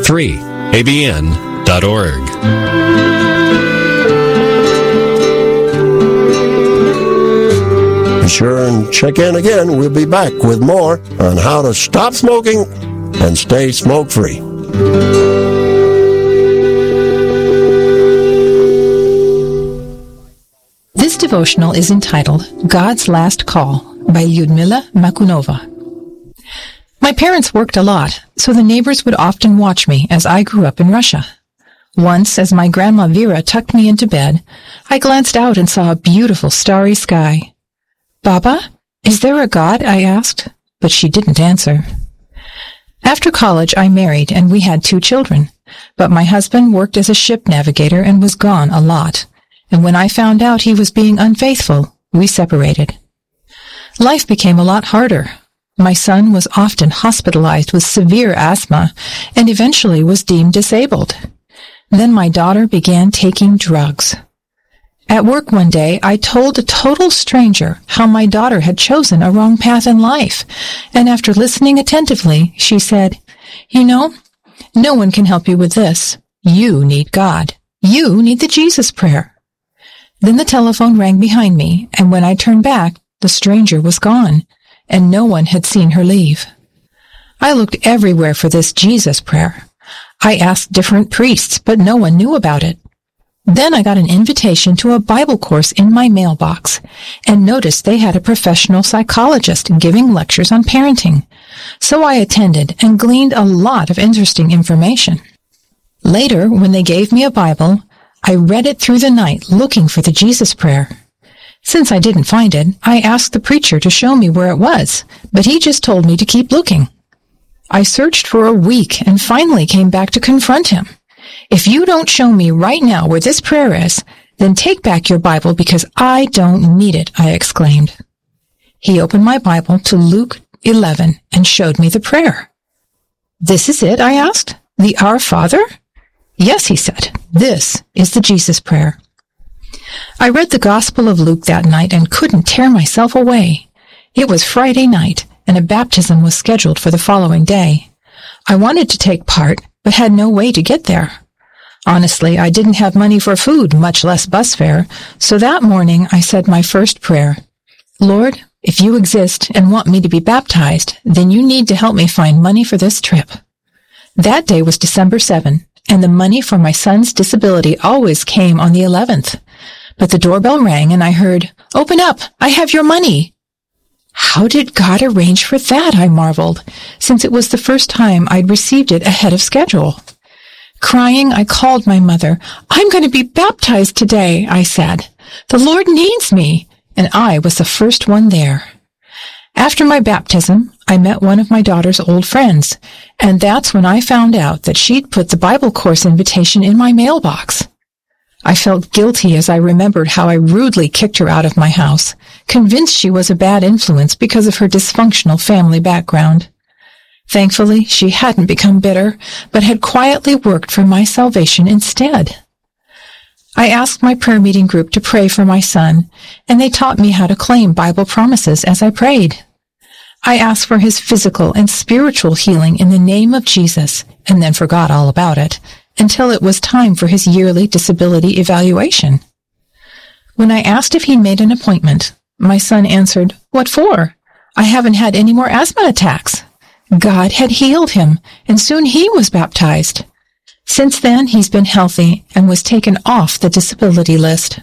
3abn.org. Be sure and check in again. We'll be back with more on how to stop smoking and stay smoke-free. This devotional is entitled God's Last Call by Lyudmila Makunova. My parents worked a lot, so the neighbors would often watch me as I grew up in Russia. Once, as my grandma Vera tucked me into bed, I glanced out and saw a beautiful starry sky. "Baba, is there a God?" I asked, but she didn't answer. After college, I married and we had 2 children, but my husband worked as a ship navigator and was gone a lot, and when I found out he was being unfaithful, we separated. Life became a lot harder. My son was often hospitalized with severe asthma and eventually was deemed disabled. Then my daughter began taking drugs. At work one day, I told a total stranger how my daughter had chosen a wrong path in life, and after listening attentively, she said, "You know, no one can help you with this. You need God. You need the Jesus prayer." Then the telephone rang behind me, and when I turned back, the stranger was gone, and no one had seen her leave. I looked everywhere for this Jesus prayer. I asked different priests, but no one knew about it. Then I got an invitation to a Bible course in my mailbox and noticed they had a professional psychologist giving lectures on parenting. So I attended and gleaned a lot of interesting information. Later, when they gave me a Bible, I read it through the night looking for the Jesus prayer. Since I didn't find it, I asked the preacher to show me where it was, but he just told me to keep looking. I searched for a week and finally came back to confront him. "If you don't show me right now where this prayer is, then take back your Bible because I don't need it," I exclaimed. He opened my Bible to Luke 11 and showed me the prayer. "This is it?" I asked. "The Our Father?" "Yes," he said. "This is the Jesus prayer." I read the Gospel of Luke that night and couldn't tear myself away. It was Friday night, and a baptism was scheduled for the following day. I wanted to take part, but had no way to get there. Honestly, I didn't have money for food, much less bus fare, so that morning I said my first prayer. "Lord, if you exist and want me to be baptized, then you need to help me find money for this trip." That day was December 7, and the money for my son's disability always came on the 11th. But the doorbell rang and I heard, "Open up, I have your money." How did God arrange for that, I marveled, since it was the first time I'd received it ahead of schedule. Crying, I called my mother. "I'm going to be baptized today," I said. "The Lord needs me," and I was the first one there. After my baptism, I met one of my daughter's old friends, and that's when I found out that she'd put the Bible course invitation in my mailbox. I felt guilty as I remembered how I rudely kicked her out of my house, convinced she was a bad influence because of her dysfunctional family background. Thankfully, she hadn't become bitter, but had quietly worked for my salvation instead. I asked my prayer meeting group to pray for my son, and they taught me how to claim Bible promises as I prayed. I asked for his physical and spiritual healing in the name of Jesus, and then forgot all about it, until it was time for his yearly disability evaluation. When I asked if he'd made an appointment, my son answered, "What for? I haven't had any more asthma attacks." God had healed him, and soon he was baptized. Since then, he's been healthy and was taken off the disability list.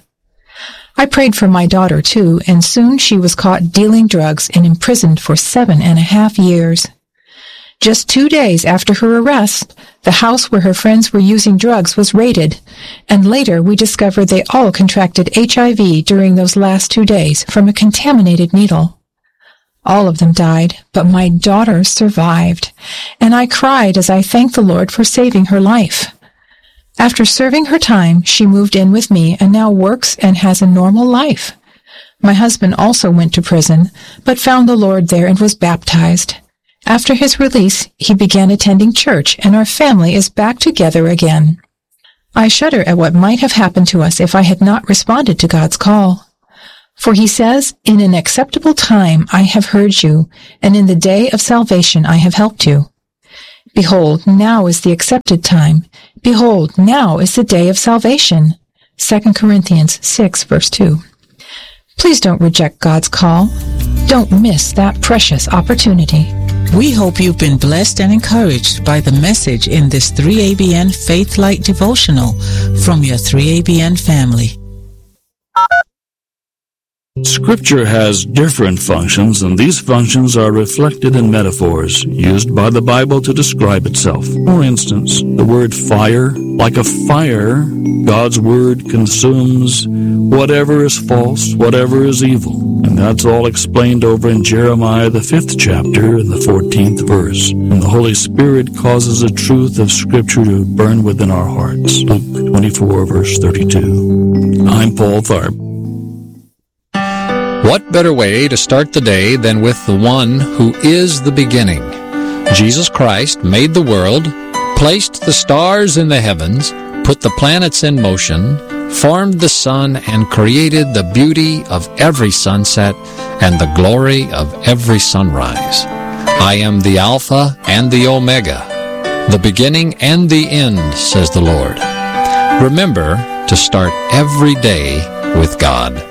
I prayed for my daughter, too, and soon she was caught dealing drugs and imprisoned for 7.5 years. Just 2 days after her arrest, the house where her friends were using drugs was raided, and later we discovered they all contracted HIV during those last 2 days from a contaminated needle. All of them died, but my daughter survived, and I cried as I thanked the Lord for saving her life. After serving her time, she moved in with me and now works and has a normal life. My husband also went to prison, but found the Lord there and was baptized. After his release, he began attending church, and our family is back together again. I shudder at what might have happened to us if I had not responded to God's call. For he says, "In an acceptable time I have heard you, and in the day of salvation I have helped you." Behold, now is the accepted time. Behold, now is the day of salvation. 2 Corinthians 6, verse 2. Please don't reject God's call. Don't miss that precious opportunity. We hope you've been blessed and encouraged by the message in this 3ABN Faith Light devotional from your 3ABN family. Scripture has different functions, and these functions are reflected in metaphors used by the Bible to describe itself. For instance, the word fire. Like a fire, God's word consumes whatever is false, whatever is evil. And that's all explained over in Jeremiah, the 5th chapter, and the 14th verse. And the Holy Spirit causes the truth of Scripture to burn within our hearts. Luke 24, verse 32. I'm Paul Tharp. What better way to start the day than with the one who is the beginning? Jesus Christ made the world, placed the stars in the heavens, put the planets in motion, formed the sun, and created the beauty of every sunset and the glory of every sunrise. I am the Alpha and the Omega, the beginning and the end, says the Lord. Remember to start every day with God.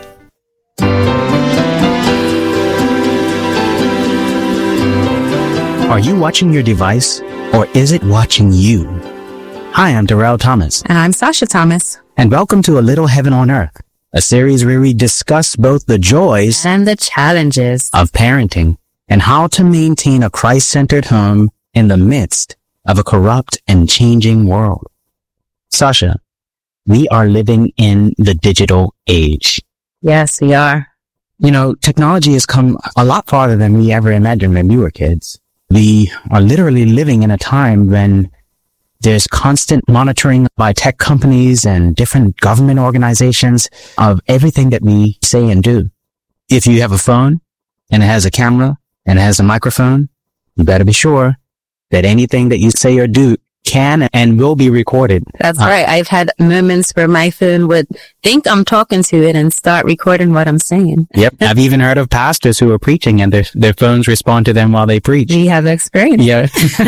Are you watching your device, or is it watching you? Hi, I'm Darrell Thomas. And I'm Sasha Thomas. And welcome to A Little Heaven on Earth, a series where we discuss both the joys and the challenges of parenting and how to maintain a Christ-centered home in the midst of a corrupt and changing world. Sasha, we are living in the digital age. Yes, we are. You know, technology has come a lot farther than we ever imagined when we were kids. We are literally living in a time when there's constant monitoring by tech companies and different government organizations of everything that we say and do. If you have a phone and it has a camera and it has a microphone, you better be sure that anything that you say or do can and will be recorded. That's right. I've had moments where my phone would think I'm talking to it and start recording what I'm saying. Yep. I've even heard of pastors who are preaching and their phones respond to them while they preach. We have experience. Yeah.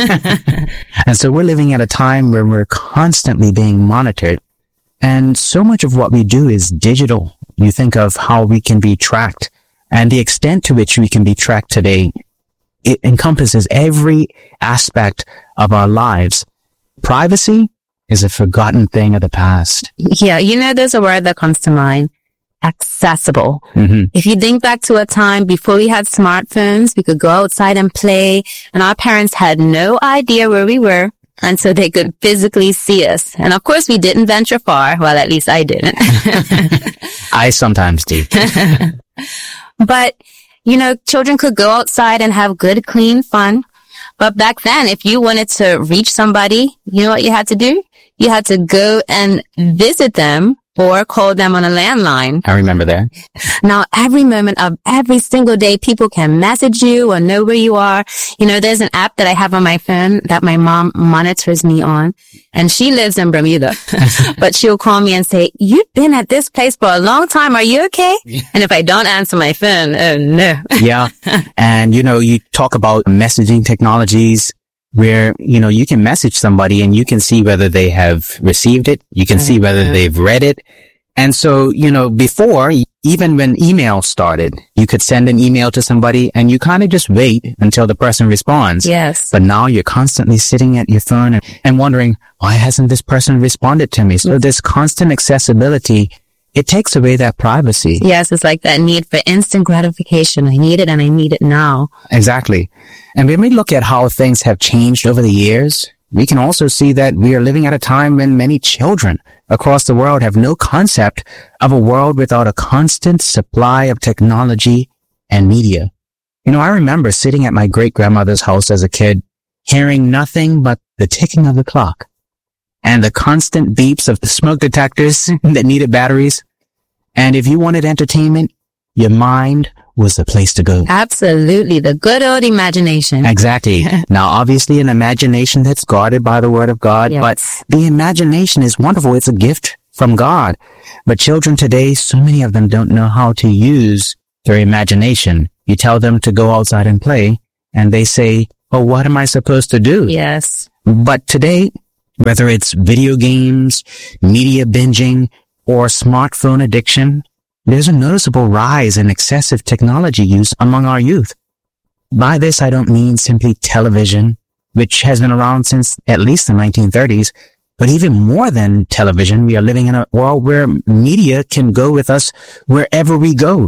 And so we're living at a time where we're constantly being monitored. And so much of what we do is digital. You think of how we can be tracked and the extent to which we can be tracked today. It encompasses every aspect of our lives. Privacy is a forgotten thing of the past. Yeah, you know, there's a word that comes to mind. Accessible. Mm-hmm. If you think back to a time before we had smartphones, we could go outside and play, and our parents had no idea where we were until they could physically see us. And of course, we didn't venture far. Well, at least I didn't. I sometimes do. But, you know, children could go outside and have good, clean fun. But back then, if you wanted to reach somebody, you know what you had to do? You had to go and visit them or call them on a landline. I remember that. Now, every moment of every single day, people can message you or know where you are. You know, there's an app that I have on my phone that my mom monitors me on, and she lives in Bermuda. But she'll call me and say, "You've been at this place for a long time. Are you okay?" And if I don't answer my phone, oh no. Yeah. And, you know, you talk about messaging technologies where, you know, you can message somebody and you can see whether they have received it. You can see whether they've read it. And so, you know, before, even when email started, you could send an email to somebody and you kind of just wait until the person responds. Yes. But now you're constantly sitting at your phone and wondering, why hasn't this person responded to me? So this constant accessibility, it takes away that privacy. Yes, it's like that need for instant gratification. I need it and I need it now. Exactly. And when we look at how things have changed over the years, we can also see that we are living at a time when many children across the world have no concept of a world without a constant supply of technology and media. You know, I remember sitting at my great-grandmother's house as a kid, hearing nothing but the ticking of the clock and the constant beeps of the smoke detectors that needed batteries. And if you wanted entertainment, your mind was the place to go. Absolutely. The good old imagination. Exactly. Now, obviously, an imagination that's guarded by the Word of God, Yes. but the imagination is wonderful. It's a gift from God. But children today, so many of them don't know how to use their imagination. You tell them to go outside and play, and they say, But what am I supposed to do? Yes. But today, whether it's video games, media binging, or smartphone addiction, there's a noticeable rise in excessive technology use among our youth. By this, I don't mean simply television, which has been around since at least the 1930s, but even more than television, we are living in a world where media can go with us wherever we go.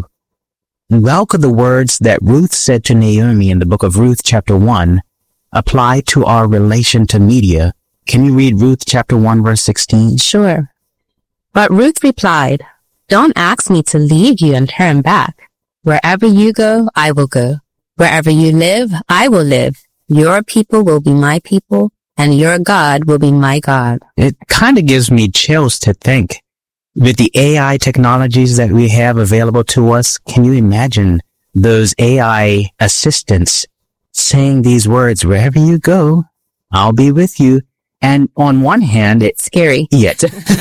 Well, could the words that Ruth said to Naomi in the book of Ruth, chapter 1, apply to our relation to media? Can you read Ruth chapter 1, verse 16? Sure. But Ruth replied, "Don't ask me to leave you and turn back. Wherever you go, I will go. Wherever you live, I will live. Your people will be my people, and your God will be my God." It kind of gives me chills to think. With the AI technologies that we have available to us, can you imagine those AI assistants saying these words, "Wherever you go, I'll be with you"? And on one hand, it's Scary. Yes.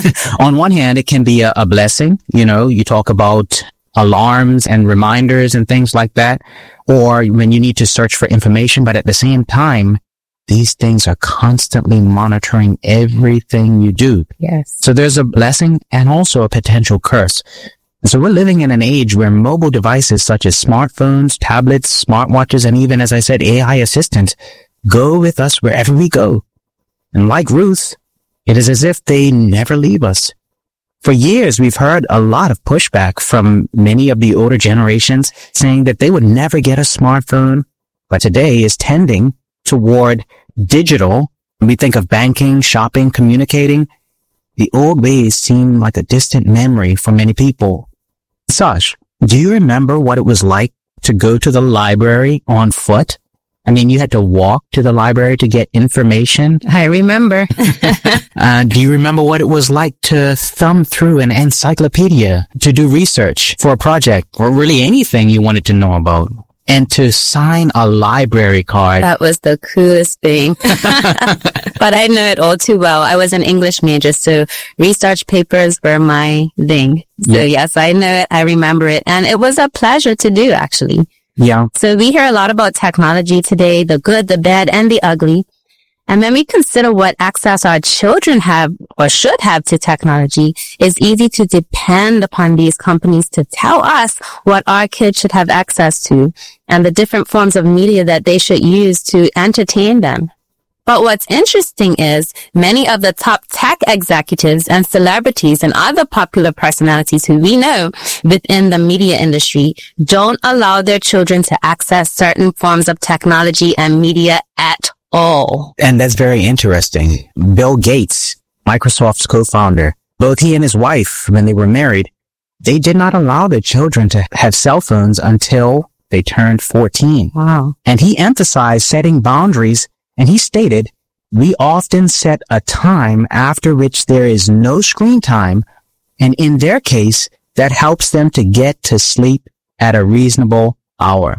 On one hand, it can be a blessing. You know, you talk about alarms and reminders and things like that, or when you need to search for information. But at the same time, these things are constantly monitoring everything you do. Yes. So there's a blessing and also a potential curse. So we're living in an age where mobile devices such as smartphones, tablets, smartwatches, and even, as I said, AI assistants go with us wherever we go. And like Ruth, it is as if they never leave us. For years, we've heard a lot of pushback from many of the older generations saying that they would never get a smartphone, but today is tending toward digital. When we think of banking, shopping, communicating, the old ways seem like a distant memory for many people. Sash, do you remember what it was like to go to the library on foot? I mean, you had to walk to the library to get information. I remember. Do you remember what it was like to thumb through an encyclopedia to do research for a project or really anything you wanted to know about? And to sign a library card. That was the coolest thing. But I know it all too well. I was an English major, so research papers were my thing. So yes, I know it. I remember it. And it was a pleasure to do, actually. Yeah. So we hear a lot about technology today, the good, the bad, and the ugly. And when we consider what access our children have or should have to technology, it's easy to depend upon these companies to tell us what our kids should have access to and the different forms of media that they should use to entertain them. But what's interesting is many of the top tech executives and celebrities and other popular personalities who we know within the media industry don't allow their children to access certain forms of technology and media at all. And that's very interesting. Bill Gates, Microsoft's co-founder, both he and his wife, when they were married, they did not allow their children to have cell phones until they turned 14. Wow. And he emphasized setting boundaries. And he stated, "We often set a time after which there is no screen time. And in their case, that helps them to get to sleep at a reasonable hour."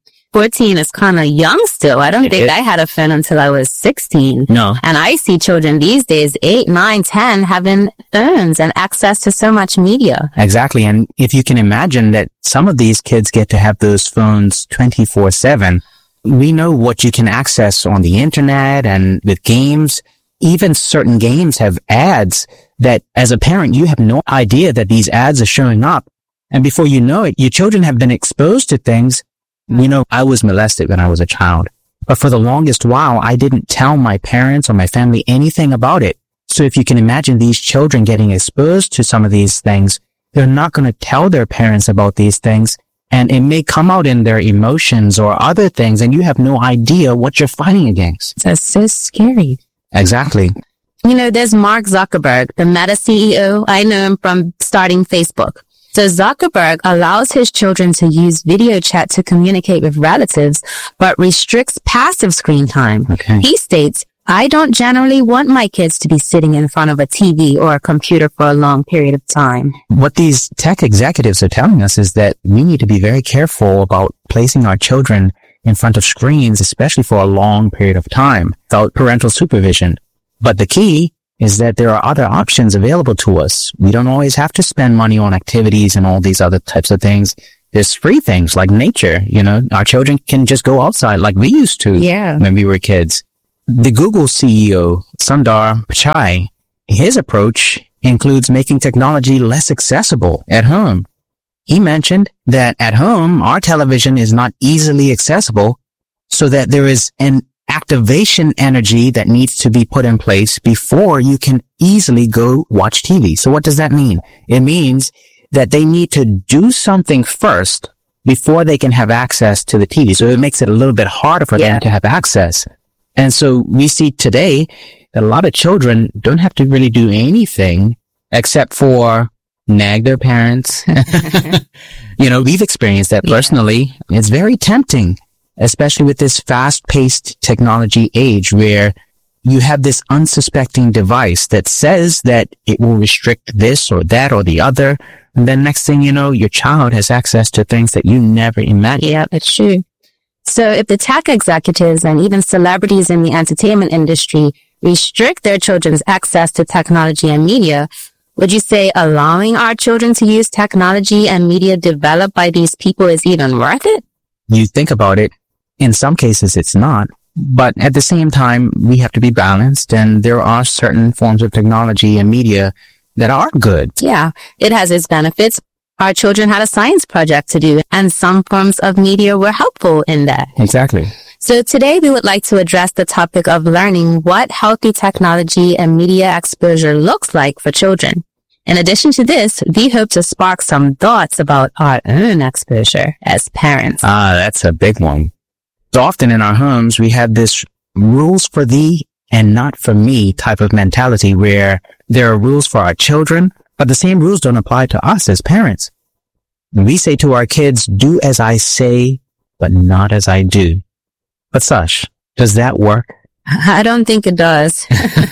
14 is kind of young still. I don't think I had a phone until I was 16. No. And I see children these days, 8, 9, 10, having phones and access to so much media. Exactly. And if you can imagine that some of these kids get to have those phones 24/7, we know what you can access on the internet and with games. Even certain games have ads that as a parent, you have no idea that these ads are showing up. And before you know it, your children have been exposed to things. You know, I was molested when I was a child, but for the longest while, I didn't tell my parents or my family anything about it. So if you can imagine these children getting exposed to some of these things, they're not going to tell their parents about these things. And it may come out in their emotions or other things, and you have no idea what you're fighting against. That's so scary. Exactly. You know, there's Mark Zuckerberg, the Meta CEO. I know him from starting Facebook. So Zuckerberg allows his children to use video chat to communicate with relatives, but restricts passive screen time. Okay. He states, "I don't generally want my kids to be sitting in front of a TV or a computer for a long period of time." What these tech executives are telling us is that we need to be very careful about placing our children in front of screens, especially for a long period of time, without parental supervision. But the key is that there are other options available to us. We don't always have to spend money on activities and all these other types of things. there's free things like nature. Our children can just go outside like we used to when we were kids. The Google CEO, Sundar Pichai, his approach includes making technology less accessible at home. He mentioned that at home, our television is not easily accessible, so that there is an activation energy that needs to be put in place before you can easily go watch TV. So what does that mean? It means that they need to do something first before they can have access to the TV. So it makes it a little bit harder for them to have access. And so we see today that a lot of children don't have to really do anything except for nag their parents. We've experienced that personally. It's very tempting, especially with this fast-paced technology age where you have this unsuspecting device that says that it will restrict this or that or the other. And then next thing you know, your child has access to things that you never imagined. Yeah, it's true. So if the tech executives and even celebrities in the entertainment industry restrict their children's access to technology and media, would you say allowing our children to use technology and media developed by these people is even worth it? You think about it, in some cases it's not. But at the same time, we have to be balanced, and there are certain forms of technology and media that are good. Yeah, it has its benefits. Our children had a science project to do, and some forms of media were helpful in that. Exactly. So today we would like to address the topic of learning what healthy technology and media exposure looks like for children. In addition to this, we hope to spark some thoughts about our own exposure as parents. That's a big one. So often in our homes, we have this rules for thee and not for me type of mentality where there are rules for our children, but the same rules don't apply to us as parents. We say to our kids, do as I say, but not as I do. But Sash, does that work? I don't think it does.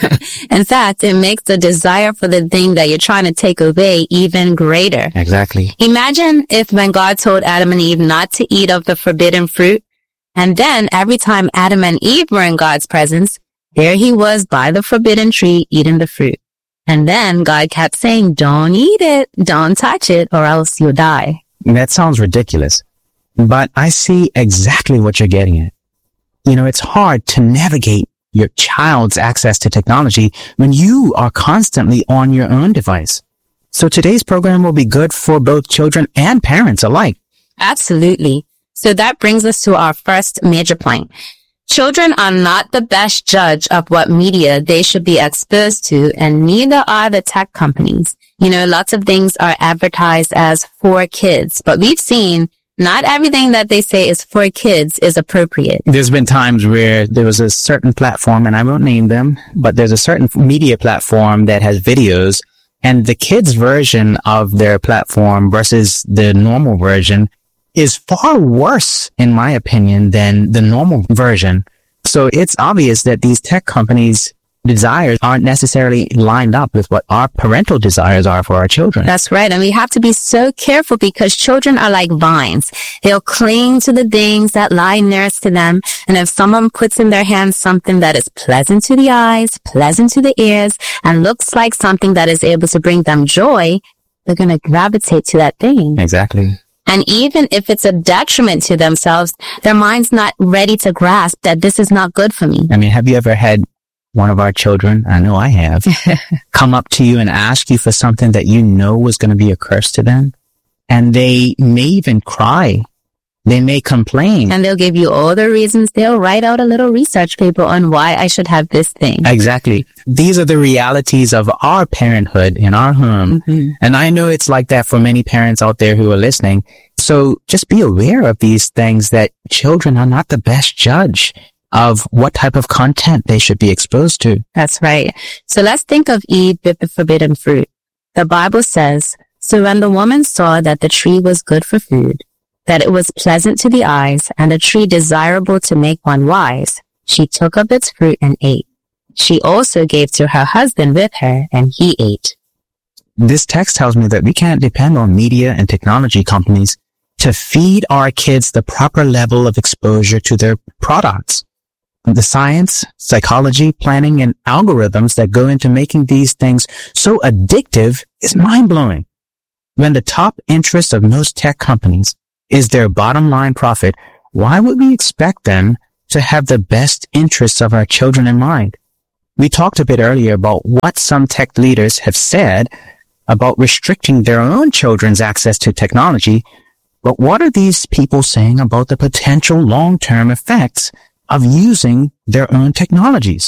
In fact, it makes the desire for the thing that you're trying to take away even greater. Exactly. Imagine if when God told Adam and Eve not to eat of the forbidden fruit, and then every time Adam and Eve were in God's presence, there he was by the forbidden tree eating the fruit. And then God kept saying, don't eat it, don't touch it, or else you'll die. That sounds ridiculous, but I see exactly what you're getting at. It's hard to navigate your child's access to technology when you are constantly on your own device. So today's program will be good for both children and parents alike. Absolutely. So that brings us to our first major point. Children are not the best judge of what media they should be exposed to, and neither are the tech companies. Lots of things are advertised as for kids, but we've seen not everything that they say is for kids is appropriate. There's been times where there was a certain platform, and I won't name them, but there's a certain media platform that has videos, and the kids' version of their platform versus the normal version is far worse, in my opinion, than the normal version. So it's obvious that these tech companies' desires aren't necessarily lined up with what our parental desires are for our children. That's right. And we have to be so careful because children are like vines. They'll cling to the things that lie nearest to them. And if someone puts in their hands something that is pleasant to the eyes, pleasant to the ears, and looks like something that is able to bring them joy, they're going to gravitate to that thing. Exactly. And even if it's a detriment to themselves, their mind's not ready to grasp that this is not good for me. I mean, have you ever had one of our children, I know I have, come up to you and ask you for something that you know was going to be a curse to them? And they may even cry. They may complain. And they'll give you all the reasons. They'll write out a little research paper on why I should have this thing. Exactly. These are the realities of our parenthood in our home. Mm-hmm. And I know it's like that for many parents out there who are listening. So just be aware of these things, that children are not the best judge of what type of content they should be exposed to. That's right. So let's think of Eve with the forbidden fruit. The Bible says, so when the woman saw that the tree was good for food, that it was pleasant to the eyes, and a tree desirable to make one wise, she took of its fruit and ate. She also gave to her husband with her, and he ate. This text tells me that we can't depend on media and technology companies to feed our kids the proper level of exposure to their products. The science, psychology, planning, and algorithms that go into making these things so addictive is mind-blowing. When the top interests of most tech companies is their bottom line profit, why would we expect them to have the best interests of our children in mind? We talked a bit earlier about what some tech leaders have said about restricting their own children's access to technology, but what are these people saying about the potential long-term effects of using their own technologies?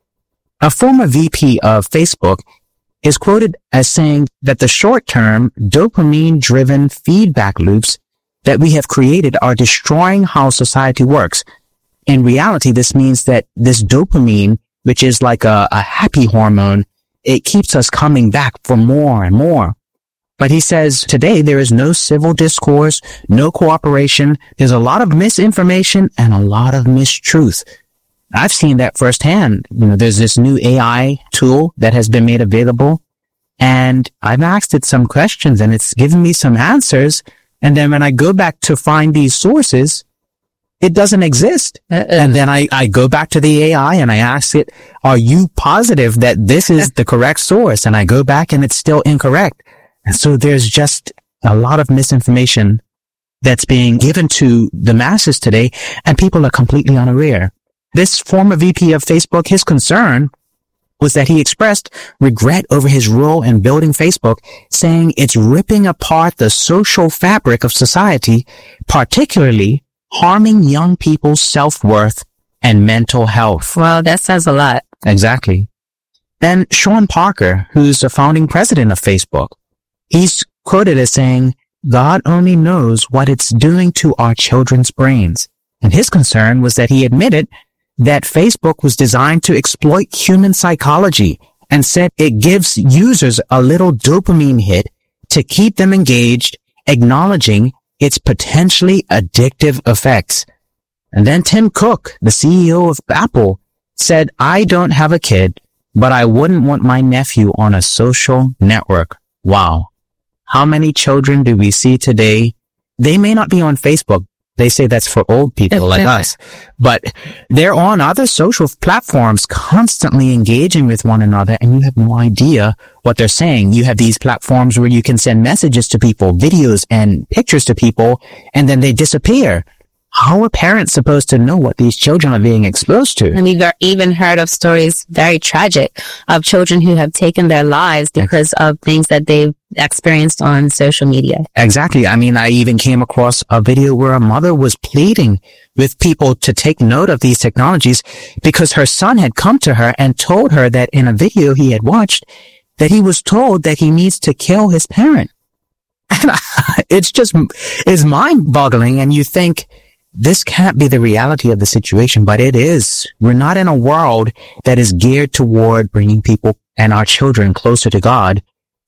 A former VP of Facebook is quoted as saying that the short-term dopamine-driven feedback loops that we have created are destroying how society works. In reality, this means that this dopamine, which is like a happy hormone, it keeps us coming back for more and more. But he says today there is no civil discourse, no cooperation. There's a lot of misinformation and a lot of mistruth. I've seen that firsthand. There's this new AI tool that has been made available, and I've asked it some questions and it's given me some answers. And then when I go back to find these sources, it doesn't exist. And then I go back to the AI and I ask it, are you positive that this is the correct source? And I go back and it's still incorrect. And so there's just a lot of misinformation that's being given to the masses today, and people are completely unaware. This former VP of Facebook, his concern was that he expressed regret over his role in building Facebook, saying it's ripping apart the social fabric of society, particularly harming young people's self-worth and mental health. Well, that says a lot. Exactly. Then Sean Parker, who's the founding president of Facebook, he's quoted as saying, God only knows what it's doing to our children's brains. And his concern was that he admitted that Facebook was designed to exploit human psychology and said it gives users a little dopamine hit to keep them engaged, acknowledging its potentially addictive effects. And then Tim Cook, the CEO of Apple, said, I don't have a kid, but I wouldn't want my nephew on a social network. Wow. How many children do we see today? They may not be on Facebook. They say that's for old people like us, but they're on other social platforms constantly engaging with one another, and you have no idea what they're saying. You have these platforms where you can send messages to people, videos and pictures to people, and then they disappear. How are parents supposed to know what these children are being exposed to? And we've even heard of stories, very tragic, of children who have taken their lives because of things that they've experienced on social media. Exactly. I mean, I even came across a video where a mother was pleading with people to take note of these technologies because her son had come to her and told her that in a video he had watched that he was told that he needs to kill his parent. And it's mind-boggling, and you think, this can't be the reality of the situation, but it is. We're not in a world that is geared toward bringing people and our children closer to God.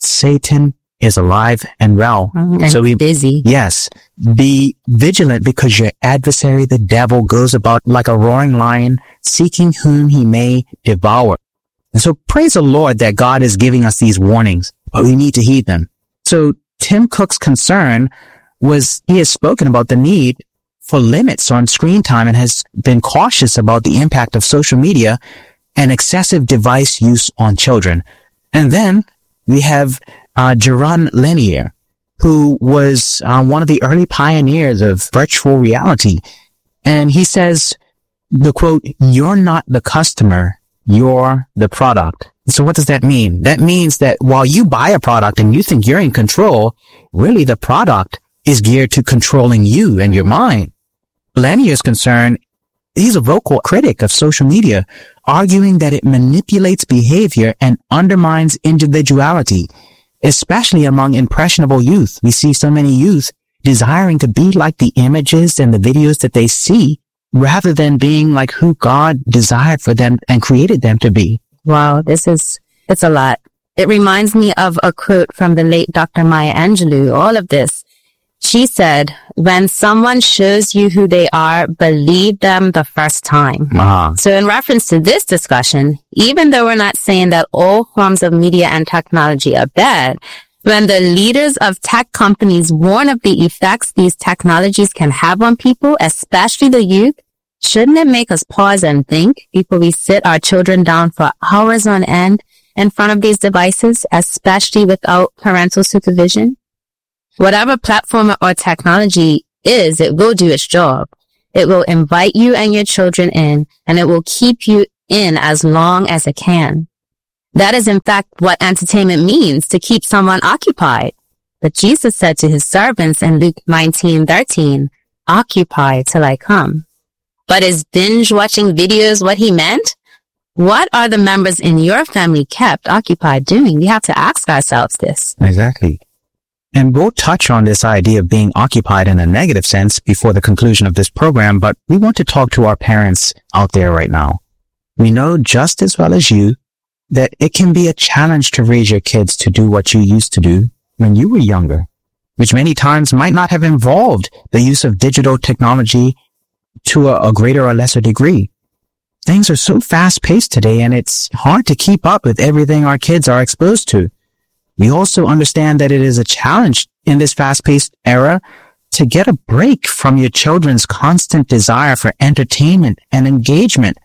Satan is alive and well. And so busy. Yes. Be vigilant, because your adversary, the devil, goes about like a roaring lion, seeking whom he may devour. And so praise the Lord that God is giving us these warnings, but we need to heed them. So Tim Cook's concern was, he has spoken about the need for limits on screen time and has been cautious about the impact of social media and excessive device use on children. And then we have Jaron Lanier, who was one of the early pioneers of virtual reality. And he says, the quote, "You're not the customer, you're the product." So what does that mean? That means that while you buy a product and you think you're in control, really the product is geared to controlling you and your mind. Lanier's concerned, he's a vocal critic of social media, arguing that it manipulates behavior and undermines individuality, especially among impressionable youth. We see so many youth desiring to be like the images and the videos that they see, rather than being like who God desired for them and created them to be. Wow, it's a lot. It reminds me of a quote from the late Dr. Maya Angelou, all of this. She said, when someone shows you who they are, believe them the first time. So in reference to this discussion, even though we're not saying that all forms of media and technology are bad, when the leaders of tech companies warn of the effects these technologies can have on people, especially the youth, shouldn't it make us pause and think before we sit our children down for hours on end in front of these devices, especially without parental supervision? Whatever platform or technology is, it will do its job. It will invite you and your children in, and it will keep you in as long as it can. That is in fact what entertainment means, to keep someone occupied. But Jesus said to his servants in Luke 19:13, "Occupy till I come." But is binge watching videos what he meant? What are the members in your family kept occupied doing? We have to ask ourselves this. Exactly. And we'll touch on this idea of being occupied in a negative sense before the conclusion of this program, but we want to talk to our parents out there right now. We know just as well as you that it can be a challenge to raise your kids to do what you used to do when you were younger, which many times might not have involved the use of digital technology to a greater or lesser degree. Things are so fast-paced today, and it's hard to keep up with everything our kids are exposed to. We also understand that it is a challenge in this fast-paced era to get a break from your children's constant desire for entertainment and engagement.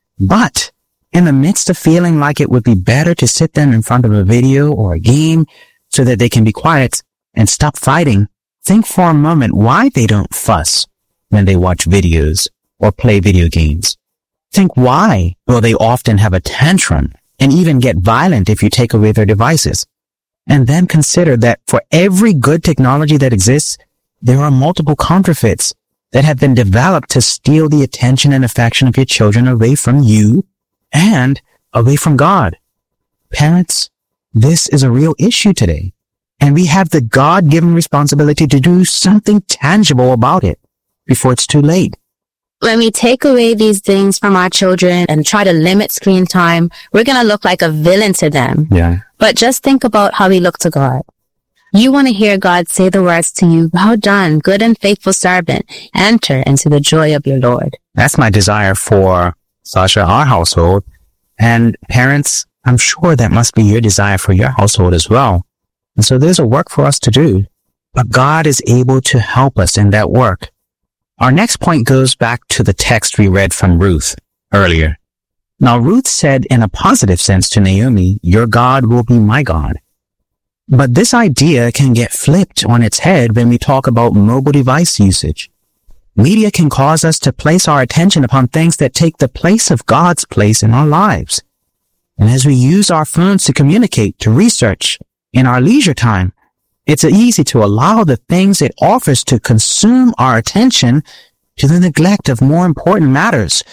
But in the midst of feeling like it would be better to sit them in front of a video or a game so that they can be quiet and stop fighting, think for a moment why they don't fuss when they watch videos or play video games. Think why will they often have a tantrum and even get violent if you take away their devices. And then consider that for every good technology that exists, there are multiple counterfeits that have been developed to steal the attention and affection of your children away from you and away from God. Parents, this is a real issue today, and we have the God-given responsibility to do something tangible about it before it's too late. When we take away these things from our children and try to limit screen time, we're going to look like a villain to them. Yeah. But just think about how we look to God. You want to hear God say the words to you, "Well done, good and faithful servant. Enter into the joy of your Lord." That's my desire for Sasha, our household. And parents, I'm sure that must be your desire for your household as well. And so there's a work for us to do. But God is able to help us in that work. Our next point goes back to the text we read from Ruth earlier. Now, Ruth said in a positive sense to Naomi, "Your God will be my God." But this idea can get flipped on its head when we talk about mobile device usage. Media can cause us to place our attention upon things that take the place of God's place in our lives. And as we use our phones to communicate, to research, in our leisure time, it's easy to allow the things it offers to consume our attention to the neglect of more important matters.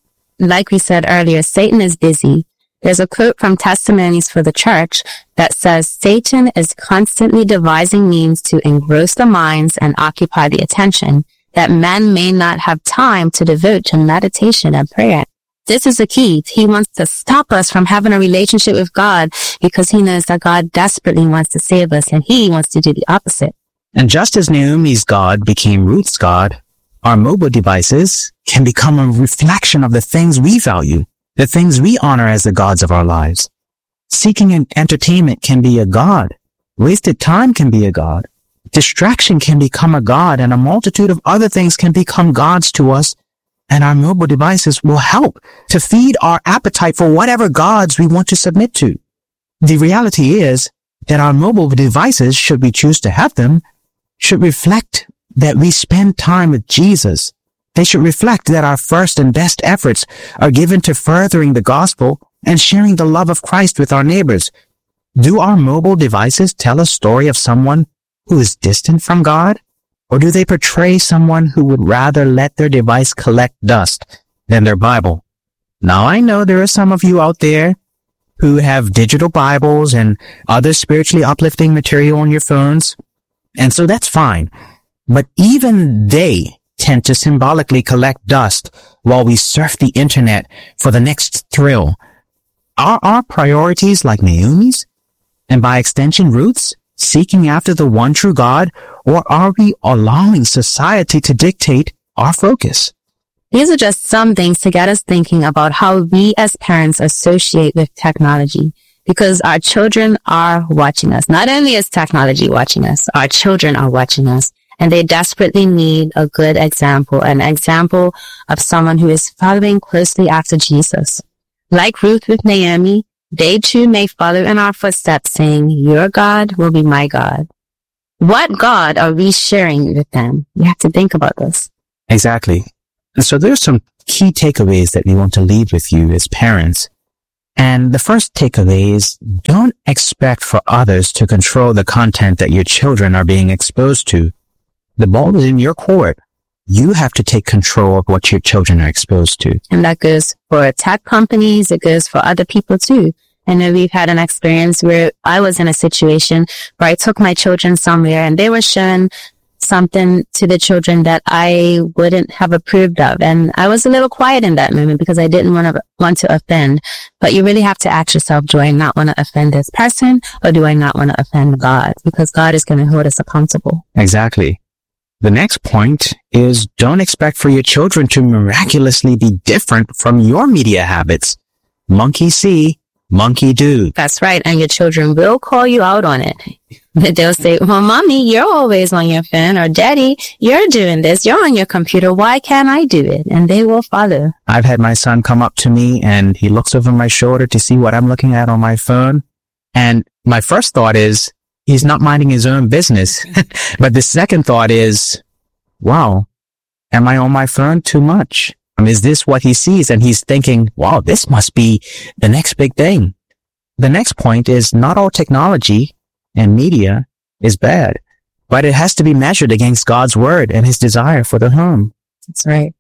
Like we said earlier, Satan is busy. There's a quote from Testimonies for the Church that says, "Satan is constantly devising means to engross the minds and occupy the attention, that men may not have time to devote to meditation and prayer." This is the key. He wants to stop us from having a relationship with God because he knows that God desperately wants to save us, and he wants to do the opposite. And just as Naomi's God became Ruth's God, our mobile devices can become a reflection of the things we value, the things we honor as the gods of our lives. Seeking entertainment can be a god. Wasted time can be a god. Distraction can become a god, and a multitude of other things can become gods to us. And our mobile devices will help to feed our appetite for whatever gods we want to submit to. The reality is that our mobile devices, should we choose to have them, should reflect that we spend time with Jesus. They should reflect that our first and best efforts are given to furthering the gospel and sharing the love of Christ with our neighbors. Do our mobile devices tell a story of someone who is distant from God? Or do they portray someone who would rather let their device collect dust than their Bible? Now, I know there are some of you out there who have digital Bibles and other spiritually uplifting material on your phones, and so that's fine. But even they tend to symbolically collect dust while we surf the internet for the next thrill. Are our priorities like Naomi's, and by extension Ruth's, seeking after the one true God, or are we allowing society to dictate our focus? These are just some things to get us thinking about how we as parents associate with technology, because our children are watching us. Not only is technology watching us, our children are watching us, and they desperately need a good example, an example of someone who is following closely after Jesus. Like Ruth with Naomi, they too may follow in our footsteps, saying, "Your God will be my God." what God are we sharing with them? You have to think about this. Exactly. And so there's some key takeaways that we want to leave with you as parents. And the first takeaway is don't expect for others to control the content that your children are being exposed to. The ball is in your court. You have to take control of what your children are exposed to. And that goes for tech companies. It goes for other people too. I know we've had an experience where I was in a situation where I took my children somewhere and they were showing something to the children that I wouldn't have approved of. And I was a little quiet in that moment because I didn't want to offend. But you really have to ask yourself, do I not want to offend this person, or do I not want to offend God? Because God is going to hold us accountable. Exactly. The next point is don't expect for your children to miraculously be different from your media habits. Monkey see, monkey do. That's right. And your children will call you out on it. They'll say, well, mommy, you're always on your phone, or daddy, you're doing this. You're on your computer. Why can't I do it? And they will follow. I've had my son come up to me and he looks over my shoulder to see what I'm looking at on my phone. And my first thought is, he's not minding his own business. But the second thought is, wow, am I on my phone too much? Is this what he sees? And he's thinking, wow, this must be the next big thing. The next point is not all technology and media is bad, but it has to be measured against God's word and his desire for the home. That's right.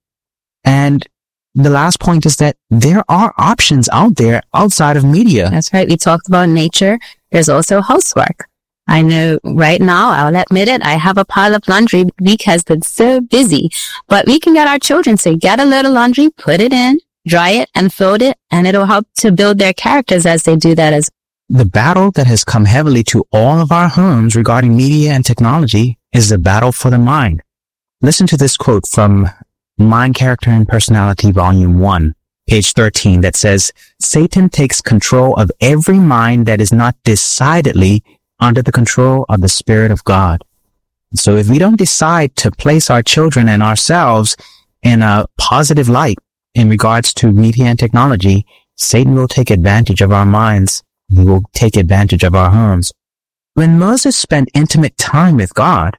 And the last point is that there are options out there outside of media. That's right. We talked about nature. There's also housework. I know right now, I'll admit it, I have a pile of laundry because it's so busy. But we can get our children to get a little laundry, put it in, dry it, and fold it, and it'll help to build their characters as they do that as well. The battle that has come heavily to all of our homes regarding media and technology is the battle for the mind. Listen to this quote from Mind, Character, and Personality, Volume 1, page 13, that says, Satan takes control of every mind that is not decidedly under the control of the Spirit of God. So if we don't decide to place our children and ourselves in a positive light in regards to media and technology, Satan will take advantage of our minds. He will take advantage of our homes. When Moses spent intimate time with God,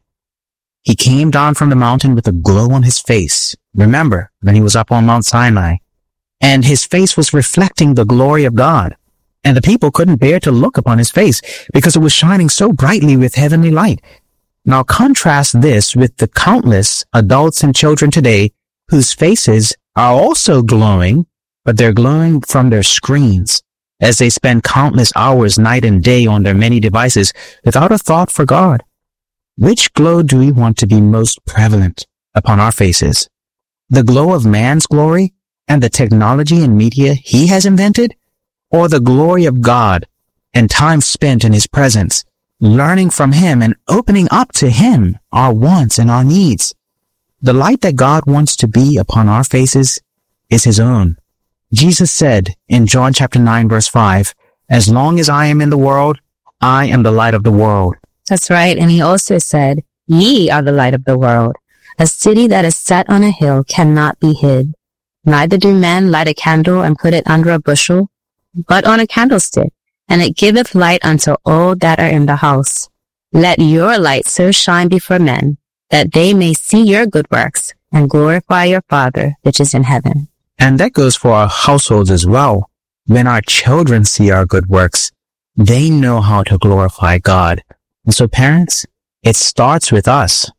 he came down from the mountain with a glow on his face. Remember, when he was up on Mount Sinai, and his face was reflecting the glory of God. And the people couldn't bear to look upon his face because it was shining so brightly with heavenly light. Now contrast this with the countless adults and children today whose faces are also glowing, but they're glowing from their screens as they spend countless hours night and day on their many devices without a thought for God. Which glow do we want to be most prevalent upon our faces? The glow of man's glory and the technology and media he has invented? Or the glory of God and time spent in his presence, learning from him and opening up to him our wants and our needs? The light that God wants to be upon our faces is his own. Jesus said in John chapter 9, verse 5, as long as I am in the world, I am the light of the world. That's right. And he also said, ye are the light of the world. A city that is set on a hill cannot be hid. Neither do men light a candle and put it under a bushel, but on a candlestick, and it giveth light unto all that are in the house. Let your light so shine before men, that they may see your good works, and glorify your Father which is in heaven. And that goes for our households as well. When our children see our good works, they know how to glorify God. And so parents, it starts with us.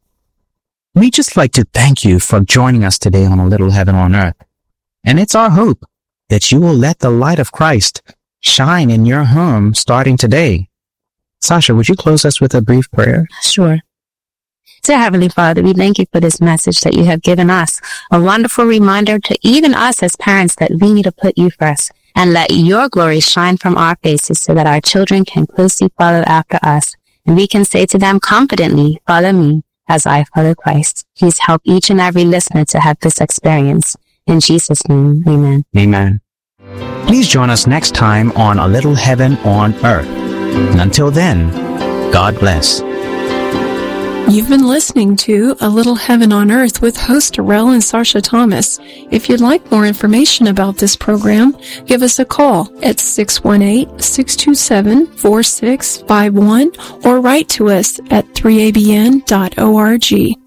We'd just like to thank you for joining us today on A Little Heaven on Earth. And it's our hope that you will let the light of Christ shine in your home starting today. Sasha, would you close us with a brief prayer? Sure. Dear Heavenly Father, we thank you for this message that you have given us, a wonderful reminder to even us as parents that we need to put you first and let your glory shine from our faces so that our children can closely follow after us. And we can say to them confidently, follow me as I follow Christ. Please help each and every listener to have this experience. In Jesus' name, amen. Amen. Please join us next time on A Little Heaven on Earth. And until then, God bless. You've been listening to A Little Heaven on Earth with host Darrell and Sarsha Thomas. If you'd like more information about this program, give us a call at 618-627-4651 or write to us at 3abn.org.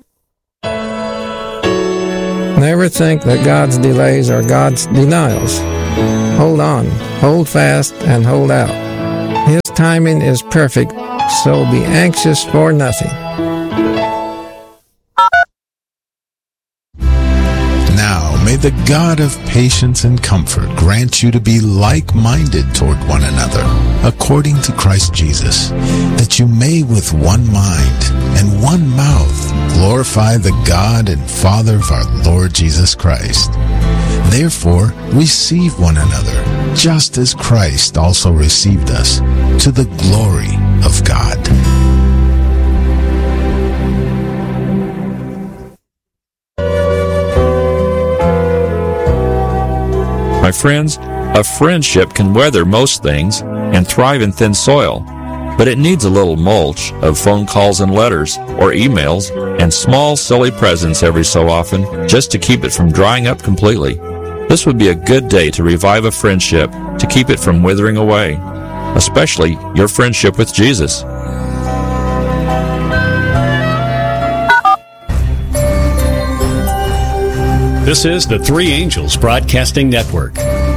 Never think that God's delays are God's denials. Hold on, hold fast, and hold out. His timing is perfect, so be anxious for nothing. Now, may the God of patience and comfort grant you to be like-minded toward one another, according to Christ Jesus, that you may with one mind and one mouth glorify the God and Father of our Lord Jesus Christ. Therefore, receive one another, just as Christ also received us, to the glory of God. My friends, a friendship can weather most things and thrive in thin soil, but it needs a little mulch of phone calls and letters or emails and small, silly presents every so often just to keep it from drying up completely. This would be a good day to revive a friendship to keep it from withering away, especially your friendship with Jesus. This is the Three Angels Broadcasting Network.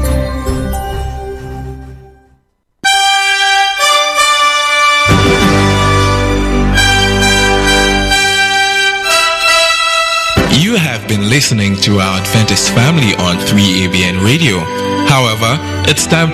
You have been listening to our Adventist family on 3ABN Radio. However, it's time to